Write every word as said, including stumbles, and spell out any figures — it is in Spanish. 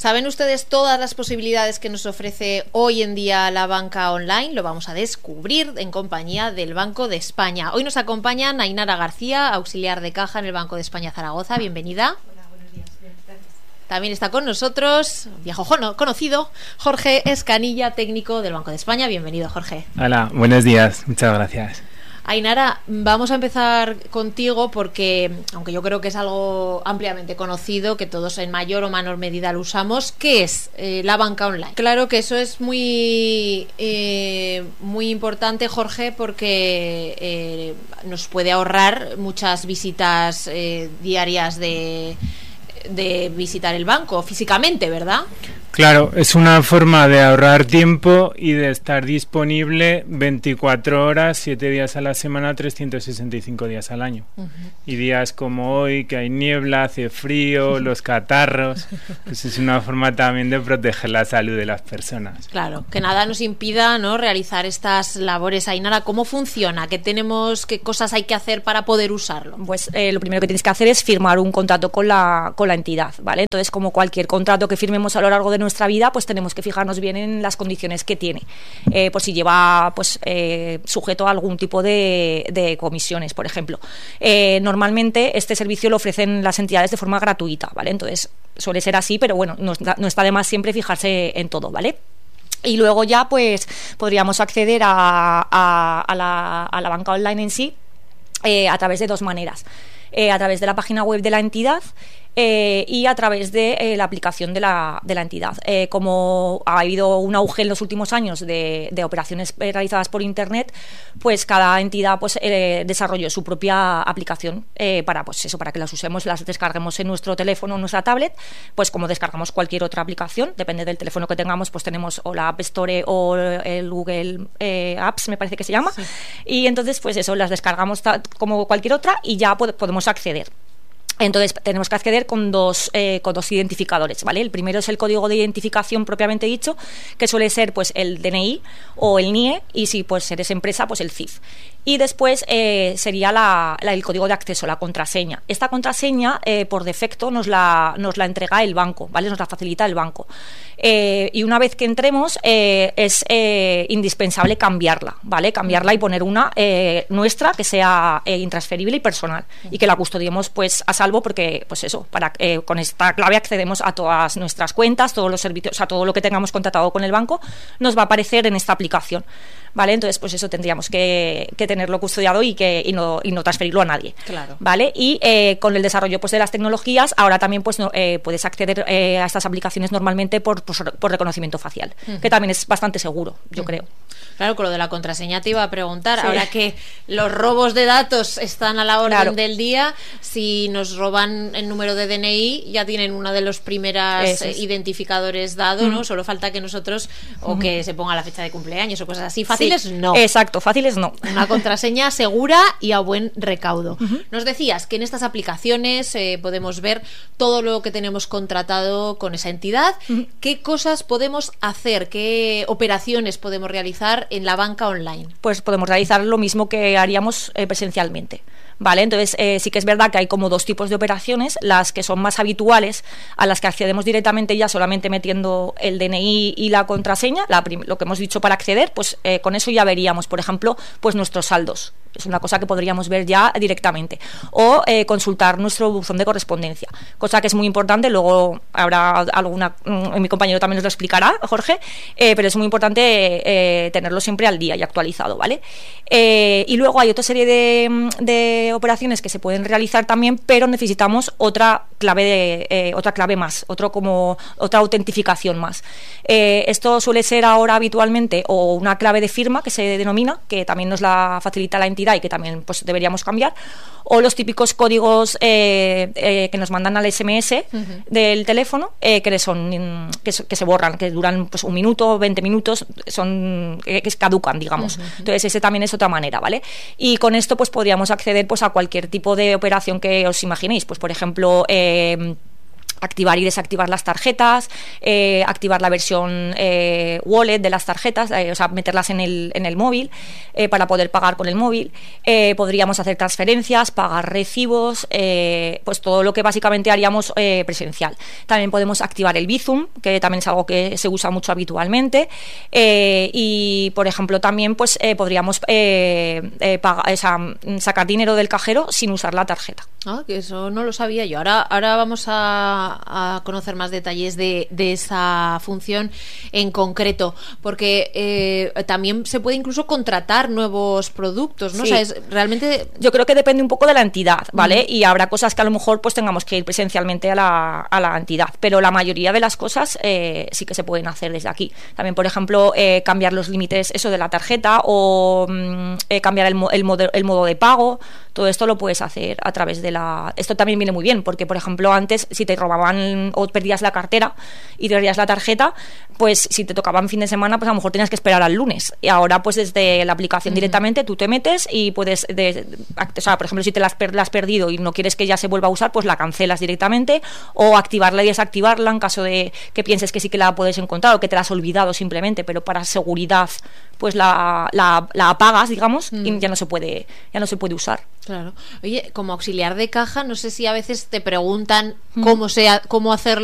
¿Saben ustedes todas las posibilidades que nos ofrece hoy en día la banca online? Lo vamos a descubrir en compañía del Banco de España. Hoy nos acompaña Ainara García, auxiliar de caja en el Banco de España Zaragoza. Bienvenida. Hola, buenos días. Bien, gracias. También está con nosotros, viejo conocido, Jorge Escanilla, técnico del Banco de España. Bienvenido, Jorge. Hola, buenos días. Muchas gracias. Ainara, vamos a empezar contigo porque, aunque yo creo que es algo ampliamente conocido, que todos en mayor o menor medida lo usamos, ¿qué es eh, la banca online? Claro que eso es muy, eh, muy importante, Jorge, porque eh, nos puede ahorrar muchas visitas eh, diarias de, de visitar el banco físicamente, ¿verdad? Claro, es una forma de ahorrar tiempo y de estar disponible veinticuatro horas, siete días a la semana, trescientos sesenta y cinco días al año. Uh-huh. Y días como hoy, que hay niebla, hace frío, los catarros, pues es una forma también de proteger la salud de las personas. Claro, que nada nos impida, ¿no?, realizar estas labores. Ainara, ¿cómo funciona? ¿Qué tenemos, qué cosas hay que hacer para poder usarlo? Pues eh, lo primero que tienes que hacer es firmar un contrato con la, con la entidad, ¿vale? Entonces, como cualquier contrato que firmemos a lo largo de nuestra vida, pues tenemos que fijarnos bien en las condiciones que tiene, eh, por si lleva pues eh, sujeto a algún tipo de, de comisiones, por ejemplo. Eh, normalmente este servicio lo ofrecen las entidades de forma gratuita, ¿vale? Entonces suele ser así, pero bueno, no, no está de más siempre fijarse en todo, ¿vale? Y luego ya pues podríamos acceder a, a, a, la, a la banca online en sí eh, a través de dos maneras. Eh, a través de la página web de la entidad eh, y a través de eh, la aplicación de la, de la entidad. Eh, como ha habido un auge en los últimos años de, de operaciones realizadas por Internet, pues cada entidad pues eh, desarrolló su propia aplicación eh, para pues eso, para que las usemos, las descarguemos en nuestro teléfono o nuestra tablet, pues como descargamos cualquier otra aplicación, depende del teléfono que tengamos, pues tenemos o la App Store o el Google eh, Apps, me parece que se llama, sí. Y entonces pues eso, las descargamos ta- como cualquier otra y ya pod- podemos acceder. Entonces tenemos que acceder con dos, eh, con dos identificadores, ¿vale? El primero es el código de identificación propiamente dicho, que suele ser pues el D N I o el N I E, y si pues eres empresa, pues el C I F. Y después eh, sería la, la, el código de acceso, la contraseña. Esta contraseña eh, por defecto nos la, nos la entrega el banco, ¿vale? Nos la facilita el banco. Eh, y una vez que entremos eh, es eh, indispensable cambiarla, ¿vale? Cambiarla y poner una eh, nuestra que sea eh, intransferible y personal, y que la custodiemos pues a salvo, porque pues eso, para eh, con esta clave accedemos a todas nuestras cuentas, todos los servicios, o sea, todo lo que tengamos contratado con el banco nos va a aparecer en esta aplicación, ¿vale? Entonces pues eso tendríamos que, que tenerlo custodiado y que y no, y no transferirlo a nadie, claro. ¿Vale? Y eh, con el desarrollo pues de las tecnologías ahora también pues no, eh, puedes acceder eh, a estas aplicaciones normalmente por, por, por reconocimiento facial, uh-huh. que también es bastante seguro, yo uh-huh. creo. Claro, con lo de la contraseña te iba a preguntar, sí. Ahora que los robos de datos están a la orden claro. del día, si nos roban el número de D N I, ya tienen una de los primeros es. identificadores dado, ¿no? Mm. Solo falta que nosotros, o mm. que se ponga la fecha de cumpleaños o cosas así. Fáciles sí. no. Exacto, fáciles no. Una contraseña segura y a buen recaudo. Uh-huh. Nos decías que en estas aplicaciones eh, podemos ver todo lo que tenemos contratado con esa entidad. Uh-huh. ¿Qué cosas podemos hacer? ¿Qué operaciones podemos realizar en la banca online? Pues podemos realizar lo mismo que haríamos eh, presencialmente, ¿vale? Entonces eh, sí que es verdad que hay como dos tipos de operaciones, las que son más habituales, a las que accedemos directamente ya solamente metiendo el D N I y la contraseña, la prim- lo que hemos dicho para acceder, pues eh, con eso ya veríamos, por ejemplo, pues nuestros saldos. Es una cosa que podríamos ver ya directamente. O eh, consultar nuestro buzón de correspondencia, cosa que es muy importante. Luego habrá alguna, mi compañero también nos lo explicará, Jorge, eh, pero es muy importante eh, tenerlo siempre al día y actualizado, ¿vale? Eh, y luego hay otra serie de, de operaciones que se pueden realizar también, pero necesitamos otra clave de, eh, otra clave más, otro como otra autentificación más. Eh, esto suele ser ahora habitualmente o una clave de firma que se denomina, que también nos la facilita la entidad y que también pues deberíamos cambiar, o los típicos códigos eh, eh, que nos mandan al S M S uh-huh. del teléfono, eh, que son que, que se borran, que duran pues un minuto, veinte minutos, son que, que caducan, digamos. Uh-huh. Entonces ese también es otra manera, ¿vale? Y con esto pues podríamos acceder pues a cualquier tipo de operación que os imaginéis, pues por ejemplo eh, activar y desactivar las tarjetas, eh, activar la versión eh, wallet de las tarjetas, eh, o sea, meterlas en el, en el móvil eh, para poder pagar con el móvil. Eh, podríamos hacer transferencias, pagar recibos, eh, pues todo lo que básicamente haríamos eh, presencial. También podemos activar el Bizum, que también es algo que se usa mucho habitualmente, eh, y por ejemplo también pues eh, podríamos eh, eh, pagar, o sea, sacar dinero del cajero sin usar la tarjeta. Ah, que eso no lo sabía yo. Ahora, ahora vamos a, a conocer más detalles de, de esa función en concreto, porque eh, también se puede incluso contratar nuevos productos, ¿no? Sí. O sea, es realmente... Yo creo que depende un poco de la entidad, ¿vale? Mm. Y habrá cosas que a lo mejor pues tengamos que ir presencialmente a la, a la entidad, pero la mayoría de las cosas eh, sí que se pueden hacer desde aquí. También, por ejemplo, eh, cambiar los límites, eso de la tarjeta, o mm, eh, cambiar el, el, modo, el modo de pago. Todo esto lo puedes hacer a través de la... Esto también viene muy bien, porque, por ejemplo, antes, si te robaban o perdías la cartera y te perdías la tarjeta, pues si te tocaban fin de semana, pues a lo mejor tenías que esperar al lunes. Y ahora, pues desde la aplicación uh-huh. directamente, tú te metes y puedes... De, o sea, por ejemplo, si te la has, per- la has perdido y no quieres que ya se vuelva a usar, pues la cancelas directamente, o activarla y desactivarla en caso de que pienses que sí que la puedes encontrar o que te la has olvidado simplemente, pero para seguridad, pues la, la, la apagas, digamos, uh-huh. y ya no se puede, ya no se puede usar. Claro. Oye, como auxiliar de caja, no sé si a veces te preguntan mm. cómo sea, cómo hacerlo